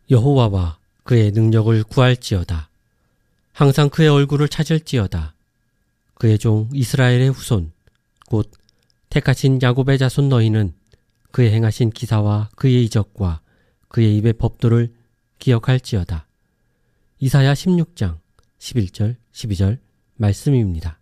여호와와 그의 능력을 구할지어다. 항상 그의 얼굴을 찾을지어다. 그의 종 이스라엘의 후손 곧 택하신 야곱의 자손 너희는 그의 행하신 기사와 그의 이적과 그의 입의 법도를 기억할지어다. 이사야 16장 11절 12절 말씀입니다.